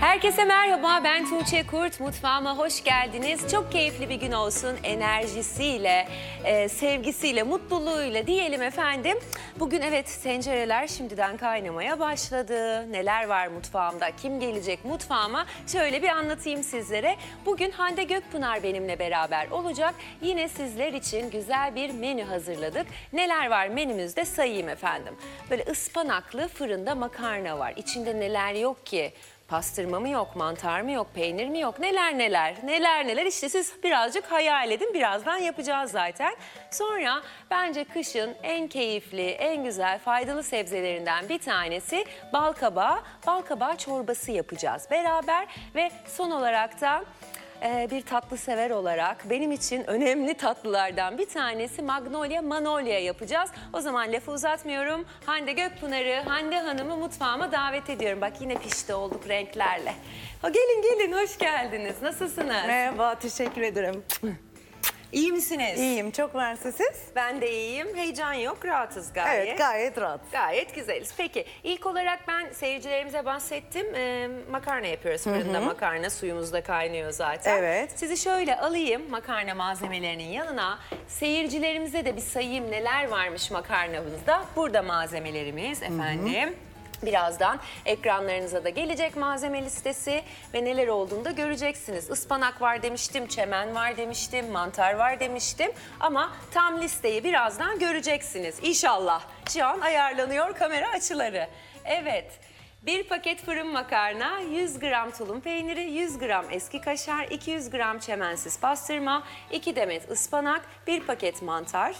Herkese merhaba, ben Tuğçe Kurt. Mutfağıma hoş geldiniz. Çok keyifli bir gün olsun. Enerjisiyle, sevgisiyle, mutluluğuyla diyelim efendim. Bugün evet tencereler şimdiden kaynamaya başladı. Neler var mutfağımda, kim gelecek mutfağıma? Şöyle bir anlatayım sizlere. Bugün Hande Gökpınar benimle beraber olacak. Yine sizler için güzel bir menü hazırladık. Neler var menümüzde sayayım efendim. Böyle ıspanaklı fırında makarna var. İçinde neler yok ki? Pastırma mı yok, mantar mı yok, peynir mi yok, neler işte siz birazcık hayal edin, birazdan yapacağız zaten. Sonra bence kışın en keyifli, en güzel, faydalı sebzelerinden bir tanesi bal kabağı çorbası yapacağız beraber. Ve son olarak da bir tatlı sever olarak benim için önemli tatlılardan bir tanesi Manolya yapacağız. O zaman lafı uzatmıyorum. Hande Gökpınar'ı, Hande Hanım'ı mutfağıma davet ediyorum. Bak yine pişti olduk renklerle. Gelin hoş geldiniz. Nasılsınız? Merhaba, teşekkür ederim. İyi misiniz? İyiyim, çok mersi siz? Ben de iyiyim. Heyecan yok, rahatız gayet. Evet, gayet rahat. Gayet güzeliz. Peki ilk olarak ben seyircilerimize bahsettim. Makarna yapıyoruz fırında. Makarna suyumuz da kaynıyor zaten. Evet. Sizi şöyle alayım makarna malzemelerinin yanına. Seyircilerimize de bir sayayım neler varmış makarnamızda. Burada malzemelerimiz efendim. Birazdan ekranlarınıza da gelecek malzeme listesi ve neler olduğunu da göreceksiniz. Ispanak var demiştim, çemen var demiştim, mantar var demiştim. Ama tam listeyi birazdan göreceksiniz İnşallah. Şu an ayarlanıyor kamera açıları. Evet. Bir paket fırın makarna, 100 gram tulum peyniri, 100 gram eski kaşar, 200 gram çemensiz pastırma, 2 demet ıspanak, 1 paket mantar,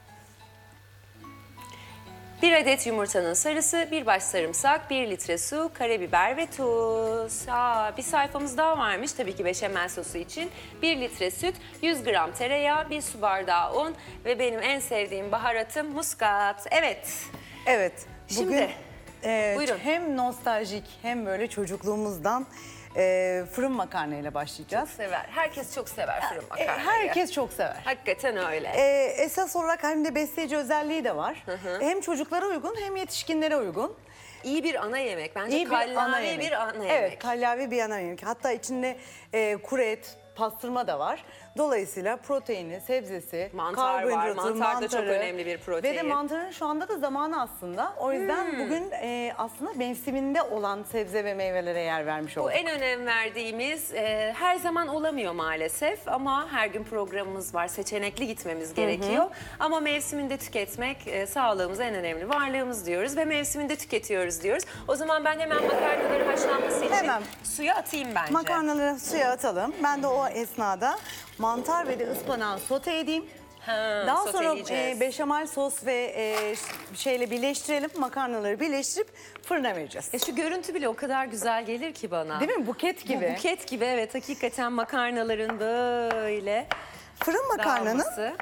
1 adet yumurtanın sarısı, 1 baş sarımsak, 1 litre su, karabiber ve tuz. Bir sayfamız daha varmış tabii ki beşamel sosu için. 1 litre süt, 100 gram tereyağı, 1 su bardağı un ve benim en sevdiğim baharatım muskat. Evet, bugün buyurun. hem nostaljik hem böyle çocukluğumuzdan fırın makarna ile başlayacağız. Sever. Herkes çok sever fırın makarnayı. Herkes çok sever. Hakikaten öyle. Esas olarak hem de besleyici özelliği de var. Hem çocuklara uygun hem yetişkinlere uygun. İyi bir ana yemek. Bence İyi bir ana kallavi yemek. bir ana yemek. Evet, kallavi bir ana yemek. Hatta içinde kuru et, pastırma da var. Dolayısıyla proteini, sebzesi, Mantar var. karbonhidratı, Mantar da çok önemli bir protein. Ve de mantarın şu anda da zamanı aslında. O yüzden bugün aslında mevsiminde olan sebze ve meyvelere yer vermiş Bu olduk. en önem verdiğimiz her zaman olamıyor maalesef ama her gün programımız var. Seçenekli gitmemiz gerekiyor. Ama mevsiminde tüketmek sağlığımıza en önemli varlığımız diyoruz ve mevsiminde tüketiyoruz diyoruz. O zaman ben hemen makarnaları haşlanması için suya atayım bence. Makarnaları suya atalım. Ben de o esnada mantar ve de ıspanağı sote edeyim. Daha sonra beşamel sos ve şeyle birleştirelim. Makarnaları birleştirip fırına vereceğiz. Şu görüntü bile o kadar güzel gelir ki bana. Değil mi? Buket gibi. Bu buket gibi evet. Hakikaten makarnaların böyle Fırın makarnanın dağılması.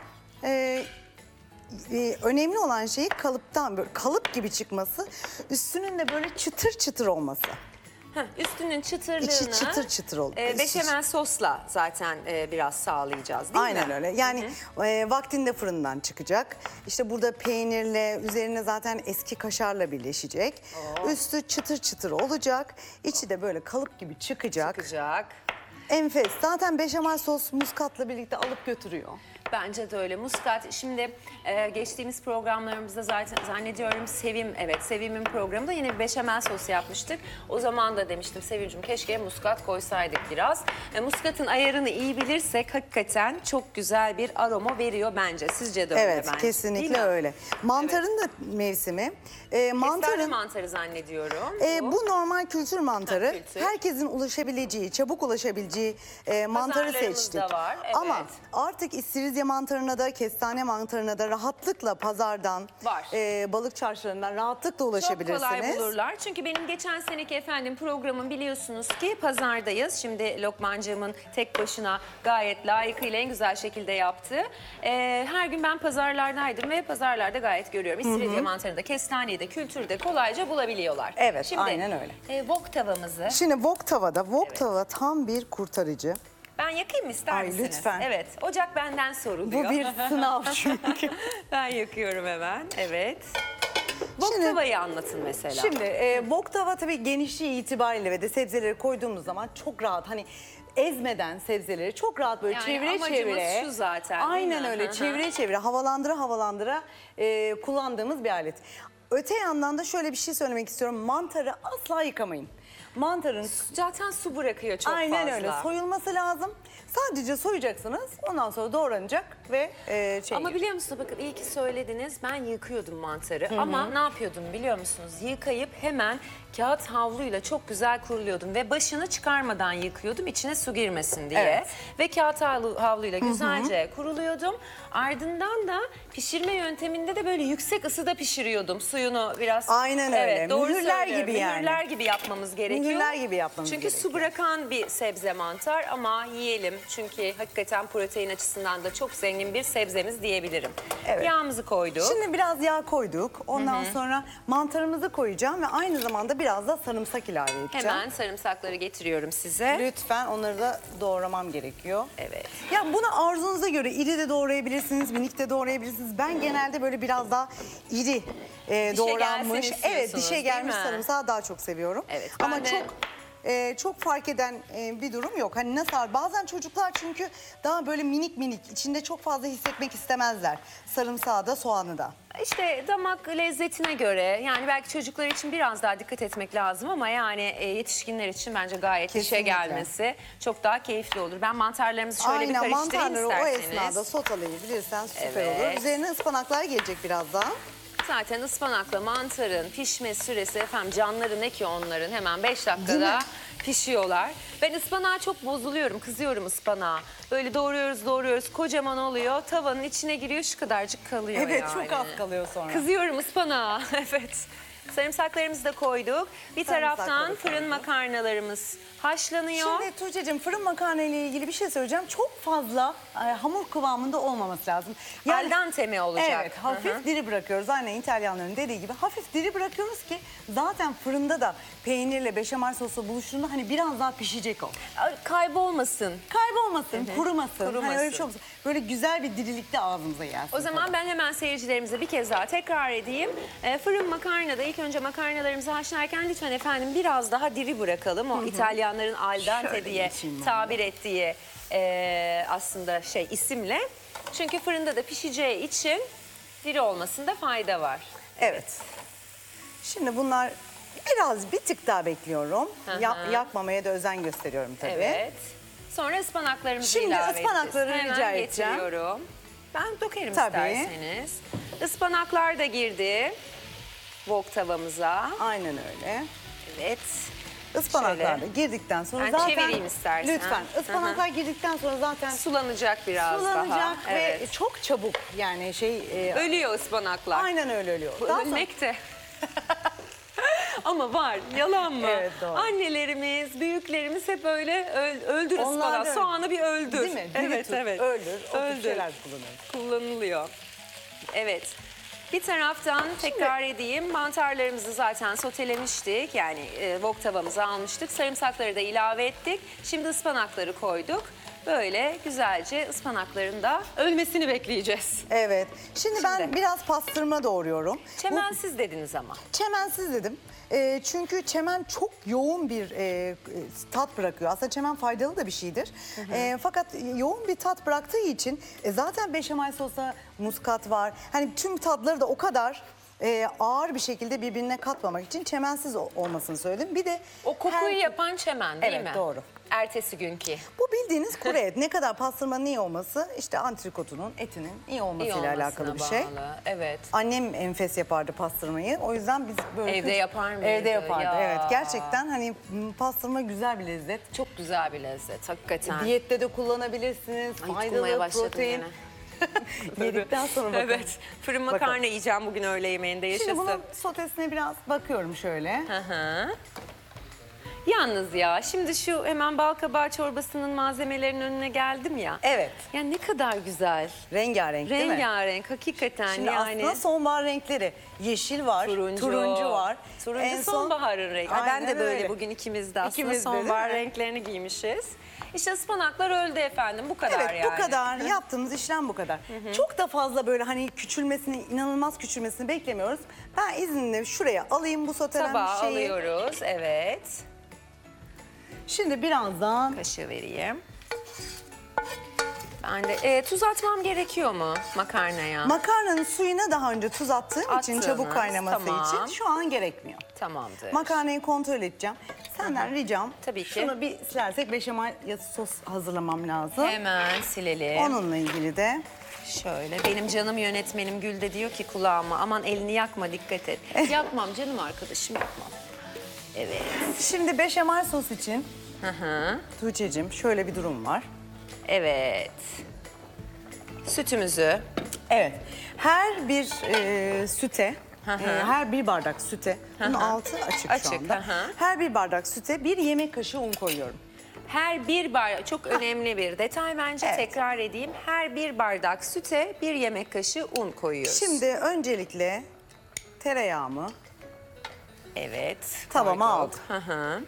önemli olan şey kalıptan böyle kalıp gibi çıkması. Üstünün de böyle çıtır çıtır olması. Üstünün çıtırlığını İçi çıtır çıtır oldu. beşamel sosla zaten biraz sağlayacağız değil mi? Aynen öyle. Yani vaktinde fırından çıkacak. İşte burada peynirle, üzerine zaten eski kaşarla birleşecek. Üstü çıtır çıtır olacak. İçi de böyle kalıp gibi çıkacak. Enfes. Zaten beşamel sos muskatla birlikte alıp götürüyor. Bence de öyle. Muskat. Şimdi geçtiğimiz programlarımızda zaten zannediyorum Sevim'in programında yine bir beşamel sos yapmıştık. O zaman da demiştim Sevim'cim keşke muskat koysaydık biraz. Muskatın ayarını iyi bilirsek hakikaten çok güzel bir aroma veriyor bence. Sizce de öyle Evet, bence. kesinlikle öyle. Mantarın da mevsimi. Kestane mantarı zannediyorum. Bu normal kültür mantarı. Kültür. Herkesin ulaşabileceği, çabuk ulaşabileceği mantarı seçtik. Var, evet. Ama artık istiridye mantarına da, kestane mantarına da rahatlıkla pazardan, Var. Balık çarşılarından rahatlıkla ulaşabilirsiniz. Çok kolay bulurlar. Çünkü benim geçen seneki programım biliyorsunuz ki pazardayız. Şimdi Lokmancığımın tek başına gayet layıkıyla en güzel şekilde yaptığı. Her gün ben pazarlardaydım ve pazarlarda gayet görüyorum. İstiridye mantarını da, kestaneyi de, kültürü de kolayca bulabiliyorlar. Evet, Şimdi, aynen öyle. Wok tavamızı. Şimdi wok tava tam bir kurtarıcı. Ben yakayım mı ister misiniz? Lütfen. Evet. Ocak benden soruluyor. Bu bir sınav çünkü. Ben yakıyorum hemen. Evet. Voktava'yı anlatın mesela. Şimdi wok tava tabii genişliği itibariyle ve de sebzeleri koyduğumuz zaman çok rahat, hani ezmeden sebzeleri çok rahat böyle Yani çevire amacımız çevire. şu zaten, değil Aynen mi? Hı öyle hı. çevire çevire havalandıra kullandığımız bir alet. Öte yandan da şöyle bir şey söylemek istiyorum. Mantarı asla yıkamayın. Mantarın Zaten su bırakıyor çok aynen fazla. öyle soyulması lazım. Sadece soyacaksınız, ondan sonra doğranacak ve Ama biliyor musunuz, bakın iyi ki söylediniz, ben yıkıyordum mantarı ama ne yapıyordum biliyor musunuz? Yıkayıp hemen kağıt havluyla çok güzel kuruluyordum ve başını çıkarmadan yıkıyordum içine su girmesin diye. Evet. Ve kağıt havluyla güzelce kuruluyordum. Ardından da pişirme yönteminde de böyle yüksek ısıda pişiriyordum suyunu biraz. Aynen öyle. Evet, doğru Mühürler söylüyorum. gibi yani. Mühürler gibi yapmamız gerekiyor. Mühürler gibi yapmamız Çünkü gerekiyor. su bırakan bir sebze mantar ama yiyelim. Çünkü hakikaten protein açısından da çok zengin bir sebzemiz diyebilirim. Evet. Yağımızı koyduk. Şimdi biraz yağ koyduk. Ondan sonra mantarımızı koyacağım ve aynı zamanda biraz da sarımsak ilave edeceğim. Hemen sarımsakları getiriyorum size. Lütfen onları da doğramam gerekiyor. Evet. Ya bunu arzunuza göre iri de doğrayabilirsiniz, minik de doğrayabilirsiniz. Ben genelde böyle biraz daha iri doğranmış. gelsin Evet, istiyorsunuz, dişe değil gelmiş mi? sarımsağı daha çok seviyorum. Evet, Ama ben de- çok fark eden bir durum yok. Hani nasıl? Bazen çocuklar çünkü daha böyle minik minik, içinde çok fazla hissetmek istemezler. Sarımsağı da, soğanı da. İşte damak lezzetine göre, yani belki çocuklar için biraz daha dikkat etmek lazım ama yani yetişkinler için bence gayet dişe Kesinlikle. gelmesi çok daha keyifli olur. Ben mantarlarımızı şöyle bir Aynen, karıştırayım mantarları o isterseniz. esnada sotalayabilirsen süper Evet. olur. Üzerine ıspanaklar gelecek birazdan. Zaten ıspanakla mantarın pişme süresi efendim, canları ne ki onların, hemen 5 Değil dakikada mi? pişiyorlar. Ben ıspanağa çok bozuluyorum, kızıyorum ıspanağa. Böyle doğruyoruz kocaman oluyor, tavanın içine giriyor, şu kadarcık kalıyor Evet, yani. çok az kalıyor sonra. Kızıyorum ıspanağa evet. Sarımsaklarımızı da koyduk. Bir taraftan Sarımsakları fırın koyduk. makarnalarımız haşlanıyor. Şimdi Tuğçe'cim, fırın makarna ile ilgili bir şey söyleyeceğim. Çok fazla hamur kıvamında olmaması lazım. Al dente mi olacak? Evet, hafif Hı hı. diri bırakıyoruz. Aynen İtalyanların dediği gibi hafif diri bırakıyoruz ki zaten fırında da peynirle beşamel sosu buluştuğunda hani biraz daha pişecek o. Kaybolmasın. Kaybolmasın, kurumasın. Hani Kurumasın. öyle bir şey olmasın. Böyle güzel bir dirilikte ağzımıza gelsin. O zaman ben hemen seyircilerimize bir kez daha tekrar edeyim. Fırın makarnada ilk önce makarnalarımızı haşlarken lütfen efendim biraz daha diri bırakalım. O İtalyanların al dente Şöyle diye geçeyim ben. tabir ettiği aslında isimle. Çünkü fırında da pişeceği için diri olmasında fayda var. Evet. Şimdi bunlar biraz bir tık daha bekliyorum. Hı. Yakmamaya da özen gösteriyorum tabii. Evet. Sonra ıspanaklarımızı Şimdi ilave edeceğiz. ıspanakları Hemen rica edeceğim. getiriyorum. Ben dökerim Tabii. isterseniz. Ispanaklar da girdi wok tavamıza. Aynen öyle. Evet. Ispanaklar da Şöyle. girdikten sonra Ben zaten... çevireyim istersen. Lütfen. Ispanaklar girdikten sonra zaten Sulanacak biraz sulanacak daha. ve Evet. çok çabuk yani Ölüyor ıspanaklar. aynen öyle ölüyor. Bu Daha sonra- ölmek de. Ama var, yalan mı? Evet, doğru. Annelerimiz, büyüklerimiz hep öyle öldür Onlar ıspanağı, da- soğanı bir öldür. Değil mi? Diri Evet, tut, evet. öldür. O tür Öldür. şeyler kullanıyoruz. Kullanılıyor. Evet. Bir taraftan tekrar edeyim, mantarlarımızı zaten sotelemiştik. Yani wok tavamıza almıştık. Sarımsakları da ilave ettik. Şimdi ıspanakları koyduk. Böyle güzelce ıspanakların da ölmesini bekleyeceğiz. Evet. Şimdi ben Şimdi. biraz pastırma doğruyorum. Çemensiz dediniz ama. Çemensiz dedim. Çünkü çemen çok yoğun bir tat bırakıyor. Aslında çemen faydalı da bir şeydir. Fakat yoğun bir tat bıraktığı için zaten beşamel sosa muskat var. Hani tüm tatları da o kadar ağır bir şekilde birbirine katmamak için çemensiz olmasını söyledim. Bir de O kokuyu yapan çemen değil Evet, mi? doğru. Ertesi günkü. bu bildiğiniz kuru et. Ne kadar pastırmanın iyi olması işte antrikotunun, etinin iyi olmasıyla olmasına alakalı bir şey. bağlı, evet. Annem enfes yapardı pastırmayı. O yüzden biz böyle... Evde yapar mıydı? Evde yapardı, Ya. evet. Gerçekten hani pastırma güzel bir lezzet. Çok güzel bir lezzet hakikaten. Diyette de kullanabilirsiniz. Ay, tutmaya Faydalı, başladım protein. gene. Yedikten sonra bakın. Evet. Fırın makarna Bakalım. yiyeceğim bugün öğle yemeğinde, yaşasın. Şimdi bunun sotesine biraz bakıyorum şöyle. Hı hı. Yalnız ya şimdi şu hemen bal kabağı çorbasının malzemelerinin önüne geldim ya. Evet. Ya ne kadar güzel. Rengarenk değil mi? Rengarenk hakikaten Şimdi yani. aslında sonbahar renkleri. Yeşil var, turuncu var. Turuncu En son- sonbaharın rengi. Ay, ben Aynen de böyle öyle. bugün ikimiz de aslında İkimiz de, değil sonbahar mi? renklerini giymişiz. İşte ıspanaklar öldü efendim bu kadar Evet yani. bu kadar. Yaptığımız işlem bu kadar. Çok da fazla böyle hani küçülmesini, inanılmaz küçülmesini beklemiyoruz. Ben izninle şuraya alayım bu sotelenmiş Tabağı şeyi. alıyoruz evet. Şimdi birazdan Kaşığı vereyim. Ben de tuz atmam gerekiyor mu makarnaya? makarnanın suyuna daha önce tuz attığım için Attığımız, çabuk kaynaması tamam. için şu an gerekmiyor. Tamamdır. Makarnayı kontrol edeceğim. Senden ricam Tabii ki. şunu bir silersek beşamel sos hazırlamam lazım. Hemen silelim. Onunla ilgili de Şöyle benim canım yönetmenim Gül de diyor ki kulağıma aman elini yakma dikkat et. Yapmam canım arkadaşım yapmam. Evet. şimdi beşamel sos için Hı hı. Tuğçe'cim şöyle bir durum var. Evet. Sütümüzü Evet. Her bir süte, Hı hı. her bir bardak süte, bunun altı açık Açık, şu anda. hı hı. Her bir bardak süte bir yemek kaşığı un koyuyorum. her bir bardak çok önemli bir detay bence Evet. tekrar edeyim. Her bir bardak süte bir yemek kaşığı un koyuyoruz. Şimdi öncelikle tereyağımı evet. Tavama koyduk. Hı hı.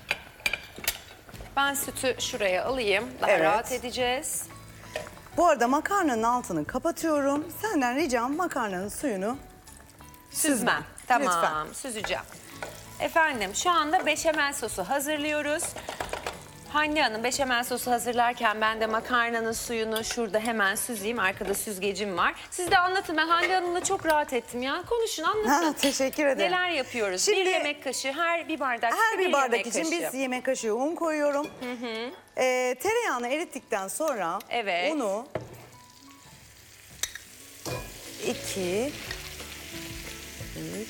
Ben sütü şuraya alayım. Daha Evet. rahat edeceğiz. bu arada makarnanın altını kapatıyorum. Senden ricam makarnanın suyunu Süzmem. Tamam, Lütfen. süzeceğim. Efendim şu anda beşamel sosu hazırlıyoruz. Hande Hanım beşamel sosu hazırlarken ben de makarnanın suyunu şurada hemen süzeyim. Arkada süzgecim var. Siz de anlatın. Ben Hande Hanım'la çok rahat ettim ya. Konuşun, anlatın. Ha, teşekkür ederim. Neler yapıyoruz? Şimdi- bir yemek kaşığı, her bir bardak Her bir bardak yemek için kaşığı. bir yemek kaşığı un koyuyorum. Tereyağını erittikten sonra Evet. unu 2 3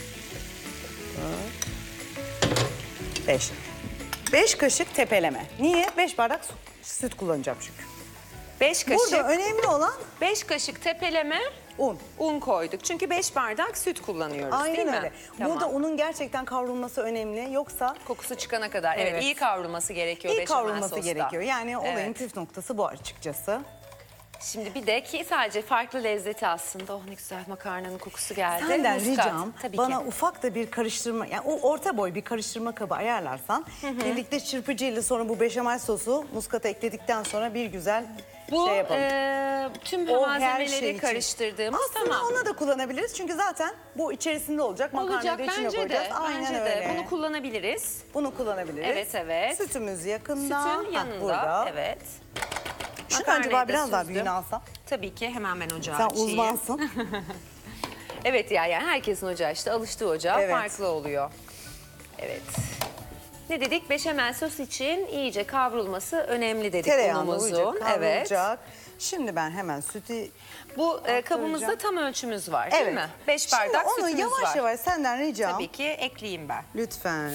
4 5 5 kaşık tepeleme. Niye? 5 bardak süt kullanacağım çünkü. 5 kaşık, Burada önemli olan 5 kaşık tepeleme un. un koyduk. Çünkü 5 bardak süt kullanıyoruz değil Aynen mi? öyle. Tamam. Burada unun gerçekten kavrulması önemli. Yoksa Kokusu çıkana kadar. Evet, Evet. iyi kavrulması gerekiyor iyi beşamel kavrulması sosta. gerekiyor. Yani olayın Evet. püf noktası bu açıkçası. Şimdi bir de ki sadece farklı lezzeti aslında. Oh ne güzel makarnanın kokusu geldi. Senden Muskat, ricam tabii bana ki. ufak da bir karıştırma, yani o orta boy bir karıştırma kabı ayarlarsan birlikte çırpıcıyla sonra bu beşamel sosu muskata ekledikten sonra bir güzel Bu şey yapalım. Tüm O her malzemeleri şey için. karıştırdığımız Aslında tamam. ona da kullanabiliriz çünkü zaten bu içerisinde olacak. Makarnayı Olacak da içine bence koyacağız. de. Aynen Bence öyle. de. Bunu kullanabiliriz. Bunu kullanabiliriz. Evet, evet. Sütümüz yakında. Sütün yanında. Burada. Evet. Şunu Makarnayı acaba da biraz daha süzdüm. büyüğünü alsam. Tabii ki hemen ben ocağı Sen açayım. uzmansın. Evet yani herkesin ocağı işte alıştığı ocağı Evet. farklı oluyor. Evet. Ne dedik? Beşamel sos için iyice kavrulması önemli dedik Tereyağını unumuzun. uyacak, Evet. kavrulacak. Şimdi ben hemen sütü... Bu kabımızda tam ölçümüz var Evet. değil mi? 5 bardak Şimdi onu sütümüz yavaş var. yavaş senden ricam. Tabii ki ekleyeyim ben. Lütfen.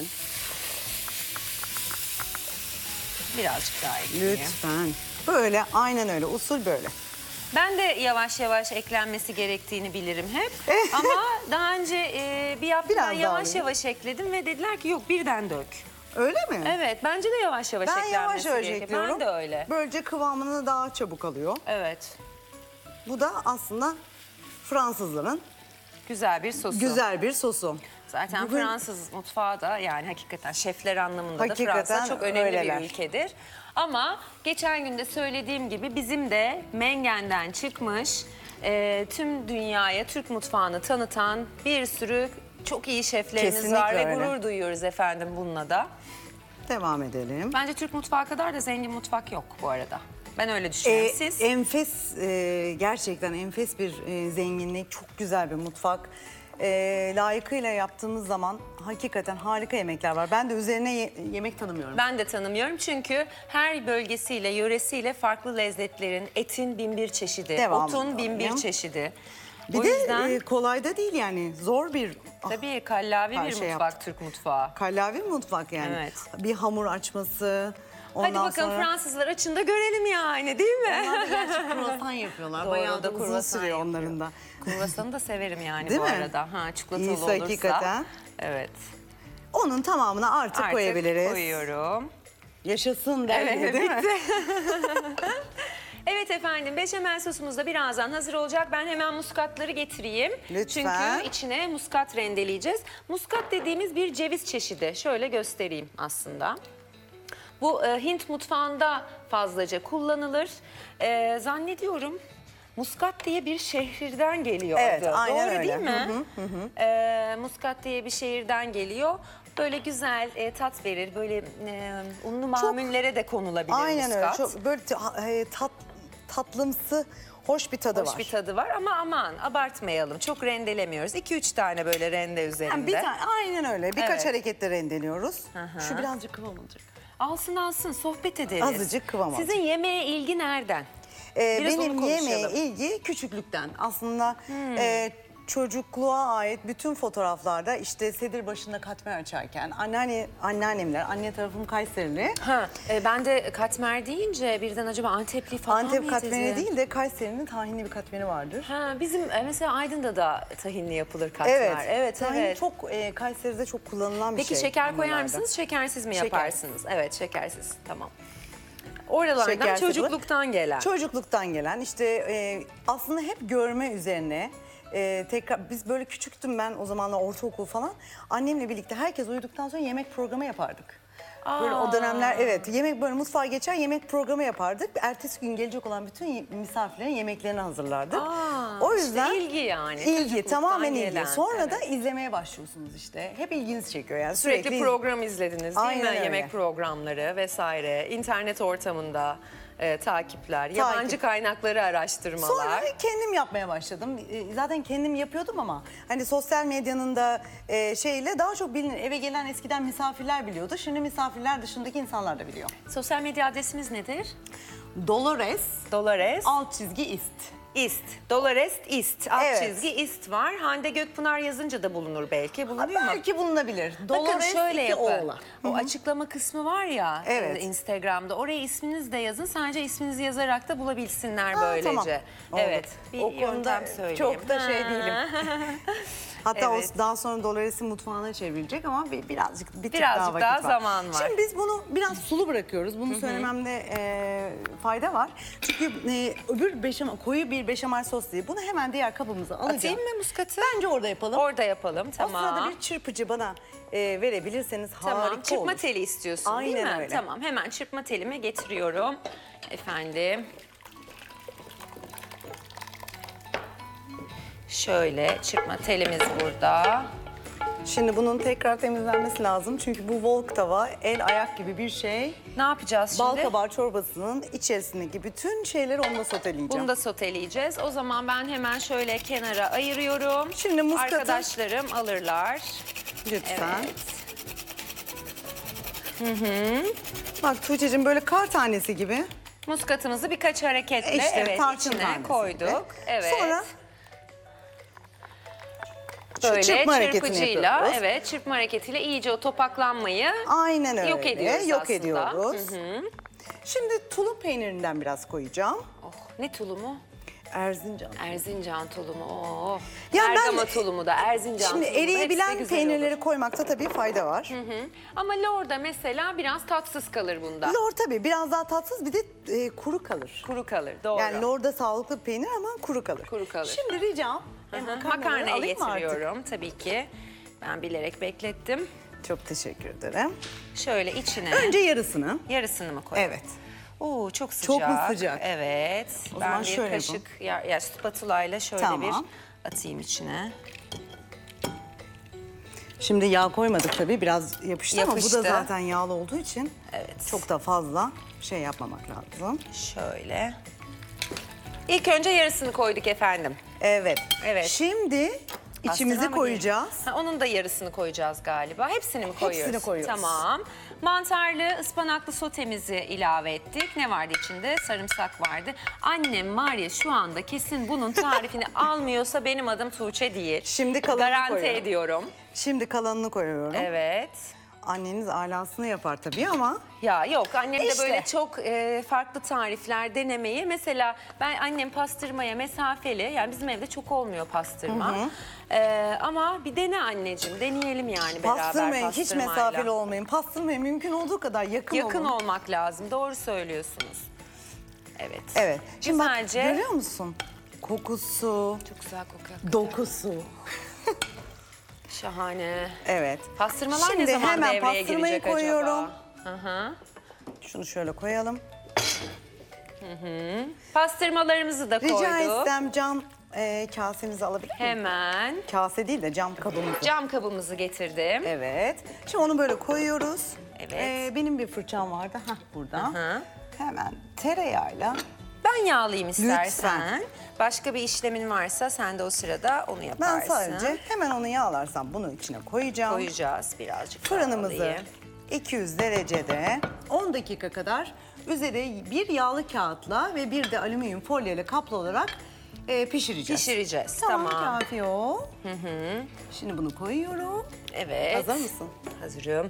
Birazcık daha ekleyeyim. Lütfen. Böyle aynen öyle usul böyle. Ben de yavaş yavaş eklenmesi gerektiğini bilirim hep. Ama daha önce bir yaptım Biraz ben daha yavaş alayım. yavaş ekledim ve dediler ki yok birden dök. Öyle mi? Evet bence de yavaş yavaş Ben eklenmesi yavaş yavaş gerekiyor. ekliyorum. Ben de öyle. Böylece kıvamını daha çabuk alıyor. Evet. Bu da aslında Fransızların Güzel bir sosu. güzel bir sosu. Zaten Bugün- Fransız mutfağı da yani hakikaten şefler anlamında Hakikaten da Fransa çok önemli öyleler. bir ülkedir. Ama geçen gün de söylediğim gibi bizim de Mengen'den çıkmış tüm dünyaya Türk mutfağını tanıtan bir sürü çok iyi şeflerimiz Kesinlikle var ve öyle. gurur duyuyoruz efendim bununla da. Devam edelim. Bence Türk mutfağı kadar da zengin mutfak yok bu arada. Ben öyle düşünüyorum. Siz? Enfes, gerçekten enfes bir zenginlik, çok güzel bir mutfak. Layıkıyla yaptığımız zaman hakikaten harika yemekler var. Ben de üzerine yemek tanımıyorum. Ben de tanımıyorum çünkü her bölgesiyle, yöresiyle farklı lezzetlerin, etin bin bir çeşidi, Devam otun bin bir edelim. çeşidi. Bir O de yüzden kolay da değil yani zor bir tabii kallavi her bir şey mutfak yaptık. Türk mutfağı. kallavi mutfak yani. Evet. Bir hamur açması. Ondan Hadi bakalım sonra Fransızlar açın da görelim yani değil mi? onlar da gerçek kruvasan yapıyorlar. Doğru, Bayağı da da uzun kruvasan sürüyor onların da. Kruvasanı da severim yani Değil bu mi? arada. Ha, çikolatalı İyisi olursa. hakikaten. Evet. Onun tamamını artık koyabiliriz. Koyuyorum. Yaşasın der Evet, gibi değil mi? Evet efendim, beşamel sosumuz da birazdan hazır olacak. Ben hemen muskatları getireyim. Lütfen. Çünkü içine muskat rendeleyeceğiz. Muskat dediğimiz bir ceviz çeşidi. Şöyle göstereyim aslında. Bu Hint mutfağında fazlaca kullanılır. Zannediyorum Muskat diye bir şehirden geliyor Evet, adı. aynen Doğru öyle. değil mi? Muskat diye bir şehirden geliyor. Böyle güzel tat verir. Böyle unlu mamullere de konulabilir Aynen öyle. muskat. Çok böyle tatlımsı, hoş bir tadı var. Hoş bir tadı var ama aman abartmayalım. Çok rendelemiyoruz. 2-3 tane böyle rende üzerinde. Yani bir tane, aynen öyle. Birkaç Evet. hareketle rendeliyoruz. Şu birazcık kıvam alacak. Alsın sohbet ederiz. Azıcık kıvam Sizin yemeğe ilgi nereden? Biraz Benim onu yemeğe konuşalım. ilgi küçüklükten. Aslında çocukluğa ait bütün fotoğraflarda işte sedir başında katmer açarken anneannemler, anne tarafım Kayserili. Ben de katmer deyince birden acaba Antepli falan Antep mıydı? katmeri değil de Kayseri'nin tahinli bir katmeri vardır. Bizim mesela Aydın'da da tahinli yapılır katmer. Evet. Tahin çok Kayseri'de çok kullanılan bir Peki şey. şeker koyar annelerde. mısınız? Şekersiz mi Şeker. yaparsınız? Evet, şekersiz. Tamam. Oralardan Şekersiz çocukluktan gelen. Çocukluktan gelen işte aslında hep görme üzerine tekrar biz böyle küçüktüm ben o zamanlar ortaokul falan annemle birlikte herkes uyuduktan sonra yemek programı yapardık. Böyle o dönemler evet yemek böyle mutfağa geçer yemek programı yapardık. Ertesi gün gelecek olan bütün misafirlerin yemeklerini hazırlardık. O yüzden işte ilgi yani. İlgi çocukluktan tamamen gelen. ilgi. Sonra da Evet. izlemeye başlıyorsunuz işte. Hep ilginizi çekiyor yani Sürekli program izlediniz değil Aynen mi? öyle. Yemek programları vesaire. İnternet ortamında takipler, yabancı kaynakları araştırmalar. Sonra kendim yapmaya başladım. Zaten kendim yapıyordum ama hani sosyal medyanın da şeyle daha çok bilinir. Eve gelen eskiden misafirler biliyordu. Şimdi misafirler dışındaki insanlar da biliyor. Sosyal medya adresimiz nedir? Dolores Dolores _ist. İst. Dolores İst. Alt Evet. çizgi İst var. Hande Gökpınar yazınca da bulunur belki. Bulunuyor mu? Belki bulunabilir. Bakın Dolores şöyle iki yapın. oğlan. O açıklama kısmı var ya Evet. Instagram'da. Oraya isminizi de yazın. Sadece isminizi yazarak da bulabilsinler böylece. Tamam. Oldu. Evet. Bir O konuda yöntem söyleyeyim. çok da şey değilim. Hatta Evet. o daha sonra Dolores'in mutfağına çevrilecek ama birazcık bir tık Birazcık daha vakit daha var. zaman var. Şimdi biz bunu biraz sulu bırakıyoruz. Bunu söylememde fayda var. Çünkü öbür koyu bir beşamel sos değil. Bunu hemen diğer kabımıza alacağım. Atayım mı muskatı? Bence orada yapalım. Orada yapalım. O Tamam. sırada bir çırpıcı bana verebilirseniz Tamam. harika Çırpma olur. teli istiyorsun değil Aynen mi? öyle. Tamam. Hemen çırpma telimi getiriyorum. Efendim. Şöyle çırpma telimiz burada. Şimdi bunun tekrar temizlenmesi lazım. Çünkü bu volk tava el ayak gibi bir şey. Ne yapacağız şimdi? Bal kabağı çorbasının içerisindeki bütün şeyleri onunla soteleyeceğim. Bunu da soteleyeceğiz. O zaman ben hemen şöyle kenara ayırıyorum. Şimdi muskatı- Arkadaşlarım alırlar. Lütfen. Evet. Bak Tuğçe'cim böyle kar tanesi gibi. Muskatımızı birkaç hareketle İşte tarçın içine tanesi koyduk. gibi. Evet. Sonra böyle çırpma hareketini çırpıcıyla, yapıyoruz. evet, çırpma hareketiyle iyice o topaklanmayı aynen öyle. yok ediyoruz Yok aslında. ediyoruz. Şimdi tulum peynirinden biraz koyacağım. Oh, ne tulumu? Erzincan. Erzincan tulumu. Oh. Ya ben- Bergama tulumu da Erzincan Şimdi tulumu. Hepsi eriyebilen güzel peynirleri olur. koymakta tabii fayda var. Ama lorda mesela biraz tatsız kalır bunda. Lor tabii biraz daha tatsız bir de kuru kalır. Kuru kalır, doğru. Yani lorda sağlıklı bir peynir ama kuru kalır. Kuru kalır. Şimdi ricam makarnayı Makarnayı alayım mı artık? getiriyorum tabii ki. Ben bilerek beklettim. Çok teşekkür ederim. Şöyle içine Önce yarısını. yarısını mı koyayım? Evet. Oo, çok sıcak. Çok mu sıcak? Evet. O ben zaman bir şöyle kaşık ya spatula ile şöyle Tamam. bir atayım içine. Şimdi yağ koymadık tabii biraz yapıştı ama bu Yapıştı. da zaten yağlı olduğu için Evet. çok da fazla şey yapmamak lazım. Şöyle. İlk önce yarısını koyduk efendim. Evet. Evet. Şimdi içimizi Pastırma mı koyacağız. diyelim? Ha, onun da yarısını koyacağız galiba. Hepsini mi koyuyoruz? koyuyoruz. Tamam. Mantarlı, ıspanaklı sotemizi ilave ettik. Ne vardı içinde? Sarımsak vardı. Annem var ya şu anda kesin bunun tarifini almıyorsa benim adım Tuğçe değil. Şimdi kalanını Garanti koyuyorum. ediyorum. Şimdi kalanını koyuyorum. Evet. anneniz alasını yapar tabii ama Ya yok, annem de İşte. böyle çok farklı tarifler denemeyi. Mesela annem pastırmaya mesafeli. Yani bizim evde çok olmuyor pastırma. Ama bir dene anneciğim. Deneyelim yani beraber pastırmaya hiç pastırmayla. mesafeli olmayın. Pastırmaya mümkün olduğu kadar yakın Yakın olun. olmak lazım. Doğru söylüyorsunuz. Evet. Evet. Şimdi Güzelce. bak görüyor musun? Kokusu, Çok güzel kokuyor. dokusu. Şahane. Evet. Pastırmalar Şimdi ne zaman hemen devreye pastırmayı girecek koyuyorum. acaba? Hı hı. Şunu şöyle koyalım. Pastırmalarımızı da koyduk. Rica etsem cam kasemizi alabilir miyim? Hemen Kase değil de cam kabımızı. cam kabımızı getirdim. Evet. Şimdi onu böyle koyuyoruz. Evet. Benim bir fırçam vardı. Hah burada. Hı. Hemen tereyağıyla. Ben yağlayayım istersen. Lütfen. Başka bir işlemin varsa sen de o sırada onu Ben yaparsın. sadece hemen onu yağlarsam bunu içine koyacağım. Koyacağız birazcık. Fırınımızı yağlayayım. 200 derecede 10 dakika kadar üzeri bir yağlı kağıtla ve bir de alüminyum folyo ile kaplı olarak pişireceğiz. Pişireceğiz. Tamam, Tamam. kafi o. Şimdi bunu koyuyorum. Evet. Hazır mısın? Hazırım.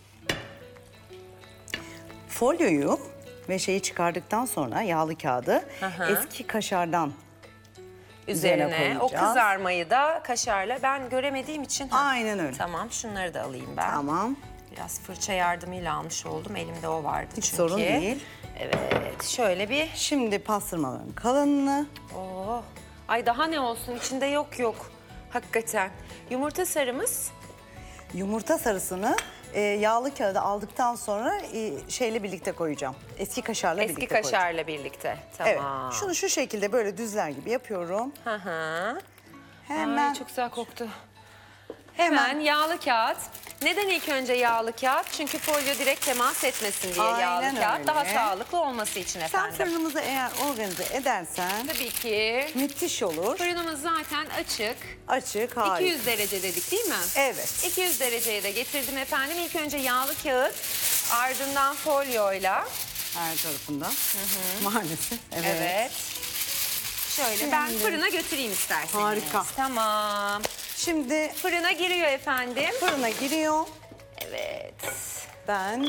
Folyoyu ve şeyi çıkardıktan sonra yağlı kağıdı Hı. eski kaşardan Üzerine o koyacağız. kızarmayı da kaşarla ben göremediğim için. Aynen öyle. Tamam, şunları da alayım ben. Tamam. Biraz fırça yardımıyla almış oldum. Elimde o vardı Hiç çünkü. sorun değil. Evet, şöyle bir. Şimdi pastırmaların kalınlığı. Oh. Ay daha ne olsun, içinde yok. Hakikaten. Yumurta sarımız. Yumurta sarısını yağlı kağıda aldıktan sonra şeyle birlikte koyacağım. Eski kaşarla Eski birlikte koyacağım. kaşarla birlikte. Evet. Tamam. Şunu şu şekilde böyle düzler gibi yapıyorum. Hı hı. Hemen Ay, çok güzel koktu. Hemen yağlı kağıt. Neden ilk önce yağlı kağıt? Çünkü folyo direkt temas etmesin diye Aynen yağlı kağıt. öyle. Daha sağlıklı olması için sen efendim. fırınımızı eğer organize edersen Tabii ki. müthiş olur. Fırınımız zaten açık. Açık, harika. 200 derece dedik değil mi? Evet. 200 dereceye de getirdim efendim. İlk önce yağlı kağıt, ardından folyoyla. Her tarafından. Maalesef. Evet. Şöyle ben Şimdi- fırına götüreyim isterseniz. Harika. Tamam. Şimdi Fırına giriyor efendim. fırına giriyor. Evet. Ben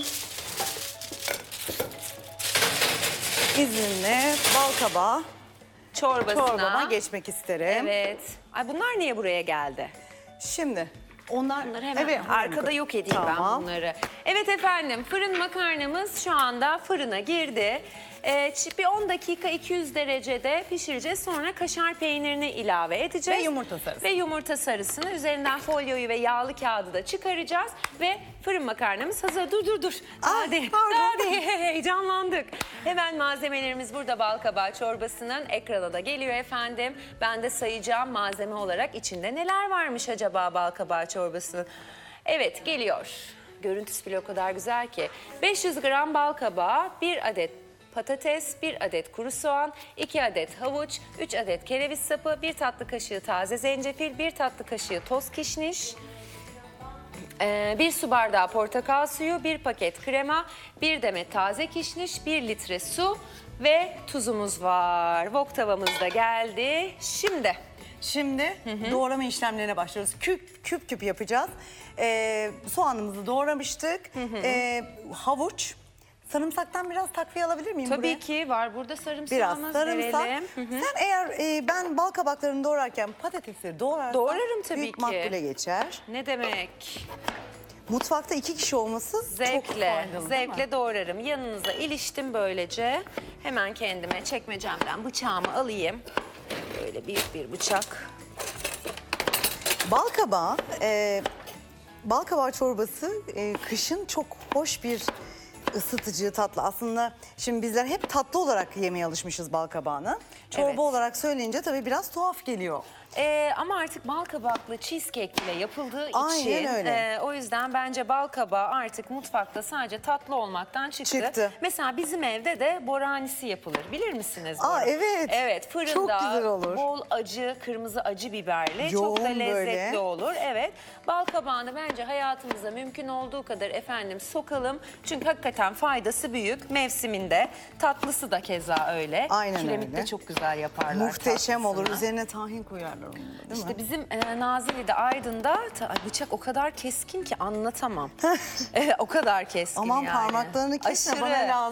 izninle bal kabağı Çorbasına. çorbama geçmek isterim. Evet. Ay bunlar niye buraya geldi? Şimdi bunları Bunları hemen arkada yok edeyim ben bunları. Evet efendim, fırın makarnamız şu anda fırına girdi. Bir 10 dakika 200 derecede pişireceğiz. Sonra kaşar peynirini ilave edeceğiz. Ve yumurta sarısı. Ve yumurta sarısını. Üzerinden folyoyu ve yağlı kağıdı da çıkaracağız. Ve fırın makarnamız hazır. Dur. Hadi. pardon. Hadi. Heyecanlandık. Hemen malzemelerimiz burada, bal kabağı çorbasının ekrana da geliyor efendim. Ben de sayacağım malzeme olarak içinde neler varmış acaba bal kabağı çorbasının. Evet, geliyor. Görüntüsü bile o kadar güzel ki. 500 gram bal kabağı, 1 adet patates, 1 adet kuru soğan, 2 adet havuç, 3 adet kereviz sapı, 1 tatlı kaşığı taze zencefil, 1 tatlı kaşığı toz kişniş, 1 su bardağı portakal suyu, 1 paket krema, 1 demet taze kişniş, 1 litre su ve tuzumuz var. Wok tavamız da geldi. Şimdi doğrama işlemlerine başlıyoruz. Küp yapacağız. Soğanımızı doğramıştık. Havuç. Sarımsaktan biraz takviye alabilir miyim Tabii buraya? ki var burada Biraz sarımsağımız, sarımsak. verelim. Sen eğer ben bal kabaklarını doğrarken patatesleri doğrarsan Doğrarım tabii büyük ki. makbule geçer. Ne demek? Mutfakta 2 kişi olması çok Zevkle, faydalı değil mi? zevkle doğrarım. Yanınıza iliştim böylece. Hemen kendime çekmecemden bıçağımı alayım. Böyle büyük bir bıçak. Bal kabağı çorbası kışın çok hoş bir ısıtıcı tatlı. Aslında şimdi bizler hep tatlı olarak yemeye alışmışız bal kabağını. Çorba Evet. olarak söyleyince tabii biraz tuhaf geliyor. Ama artık bal kabaklı cheesecake ile yapıldığı Aynen için öyle. o yüzden bence bal kabağı artık mutfakta sadece tatlı olmaktan çıktı. Mesela bizim evde de boranisi yapılır. Bilir misiniz? Aa, bunu? evet. Evet, fırında Çok güzel olur. bol acı, kırmızı acı biberli. Yoğun çok da lezzetli böyle. olur. Evet. Bal kabağını bence hayatımıza mümkün olduğu kadar efendim sokalım. Çünkü hakikaten faydası büyük. Mevsiminde. Tatlısı da keza öyle. Aynen Kiremit öyle. de çok güzel yaparlar. Muhteşem olur. tatlısını. Üzerine tahin koyarlar. derler onu da, değil mi? İşte bizim Nazilli'de, Aydın'da bıçak o kadar keskin ki anlatamam. O kadar keskin Aman yani. parmaklarını kesme, bana lazım.